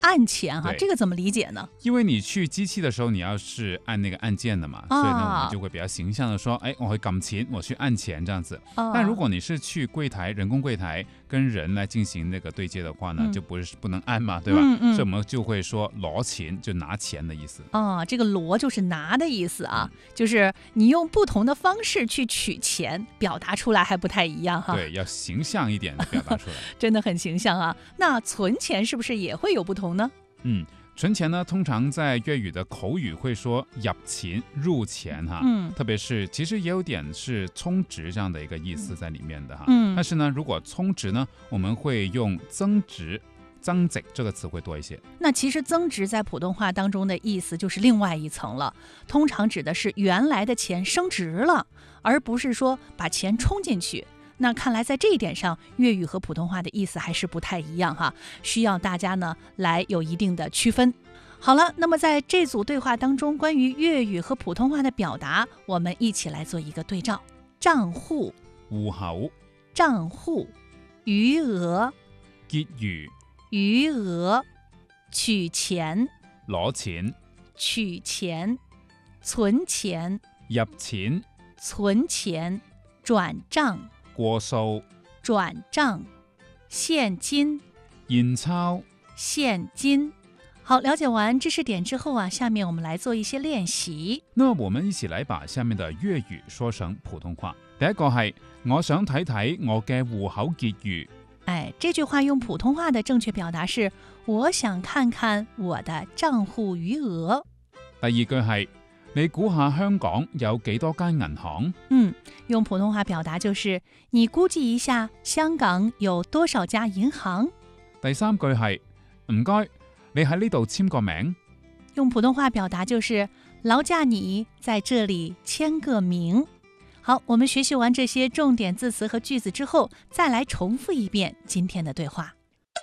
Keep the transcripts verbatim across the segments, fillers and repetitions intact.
按钱哈，这个怎么理解呢？ 因为你去机器的时候，你要是按那个按键的嘛，啊、所以呢，我们就会比较形象的说，哎，我会撳錢，我去按钱这样子。啊、但如果你是去柜台，人工柜台跟人来进行那个对接的话呢，嗯、就不是不能按嘛，对吧？嗯嗯、所以我们就会说攞錢，就拿钱的意思。 哦，这个攞就是拿的意思啊，嗯、就是你用不同的方式去取钱，表达出来还不太一样哈。 对，要形象一点的表达出来。 真的很形象啊。那存钱是不是也会有不同呢？ 嗯，存钱呢，通常在粤语的口语会说入錢、入錢哈，嗯，特別是其實也有點是充值這樣的一個意思在裡面的哈，嗯，但是呢，如果充值呢，我們會用增值、增值這個詞會多一些。 那其實增值在普通話當中的意思就是另外一層了，通常指的是原來的錢升值了，而不是說把錢充進去。那看來在這一點上，粵語和普通話的意思還是不太一樣哈，需要大家呢來有一定的區分。好了，那麼在這組對話當中，關於粵語和普通話的表達，我們一起來做一個對照。賬戶、 戶口、 賬戶、餘額、 結餘、 餘額、取錢、 攞錢、 取錢、存錢、 入錢、 存錢、轉賬、 過數、 轉賬、現金、 現鈔、 現金。好，了解完知識點之後啊，下面我們來做一些練習。 那麼我們一起來把下面的粵語說成普通話。第一個係我想睇睇我嘅戶口結餘。 哎，這句話用普通話的正確表達是我想看看我的賬戶餘額。 第二句係你估下香港有幾多間銀行？ 嗯，用普通話表達就是你估計一下香港有多少家銀行。 第三句係唔該，你喺呢度簽個名。 用普通話表達就是勞駕你在這裡簽個名。好，我們學習完這些重點字詞和句子之後，再來重複一遍今天的對話。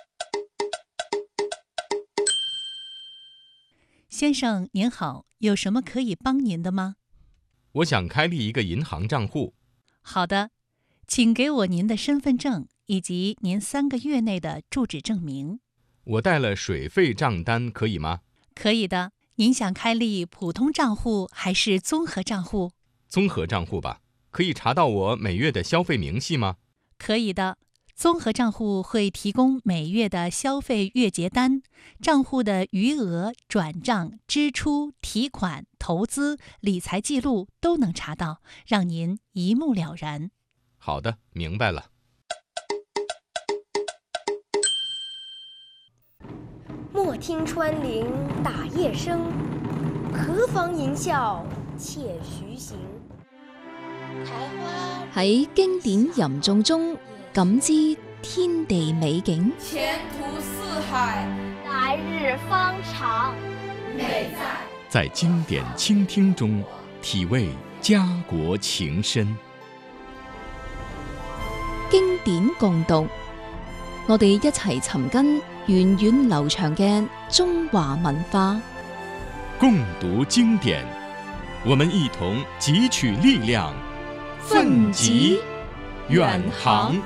先生您好，有什麼可以幫您的嗎？ 我想開立一個銀行賬戶。 好的，請給我您的身份證以及您三個月內的住址證明。 我帶了水費賬單可以嗎？ 可以的。您想開立普通賬戶還是綜合賬戶？ 綜合賬戶吧。可以查到我每月的消費明細嗎？ 可以的。綜合賬戶會提供每月的消費月結單，賬戶的餘額、轉賬、支出、提款、投資、理財記錄都能查到，讓您一目了然。 好的，明白了。 莫聽穿林打葉聲，何妨吟嘯且徐行。 喺經典吟誦中感知天地美景， 前途似海， 來日方長。 美在在經典傾聽中體味家國情深。 經典共讀，我哋一齊尋根源遠流長嘅中華文化。 共讀經典，我們一同汲取力量，奮楫遠航。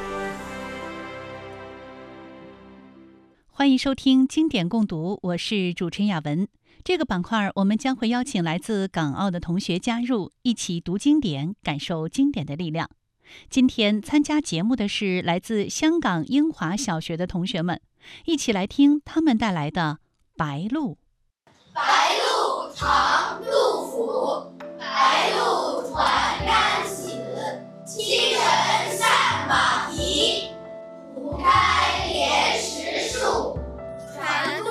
歡迎收聽經典共讀，我是主持人雅文。這個板塊我們將會邀請來自港澳的同學加入，一起讀經典，感受經典的力量。今天參加節目的是來自香港英華小學的同學們，一起來聽他們帶來的《白鷺》。